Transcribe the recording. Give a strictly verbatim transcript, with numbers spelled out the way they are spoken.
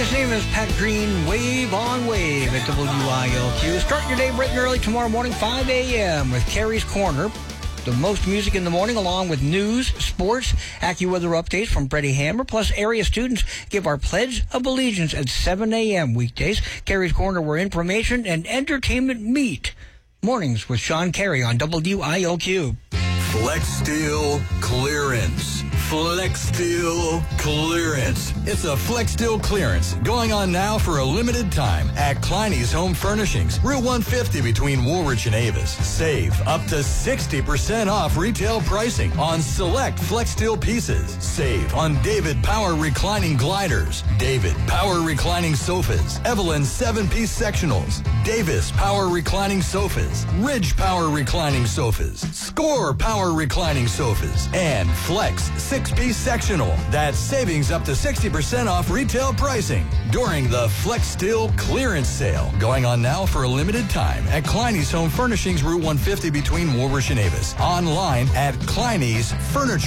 His name is Pat Green, Wave on Wave at W I L Q. Start your day bright and early tomorrow morning, five a.m. with Carrie's Corner. The most music in the morning, along with news, sports, AccuWeather updates from Freddie Hammer. Plus, area students give our Pledge of Allegiance at seven a.m. weekdays. Carrie's Corner, where information and entertainment meet. Mornings with Sean Carey on W I L Q. Flex Steel Clearance. Flex Steel Clearance. It's a Flex Steel Clearance going on now for a limited time at Kleiny's Home Furnishings, Route one fifty between Woolwich and Avis. Save up to sixty percent off retail pricing on select Flex Steel pieces. Save on David Power Reclining Gliders, David Power Reclining Sofas, Evelyn seven-piece sectionals, Davis Power Reclining Sofas, Ridge Power Reclining Sofas, Score Power Reclining Sofas, and Flex six-piece sectional. That's savings up to sixty percent off retail pricing during the Flex Steel Clearance Sale, going on now for a limited time at Kleiny's Home Furnishings, Route one fifty between Woolwich and Avis. Online at Kleiny's Furniture.